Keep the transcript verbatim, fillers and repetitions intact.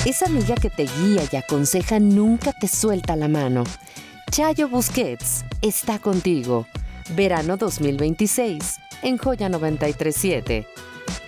Esa amiga que te guía y aconseja nunca te suelta la mano. Chayo Busquets está contigo. Verano dos mil veintiséis en Joya noventa y tres punto siete.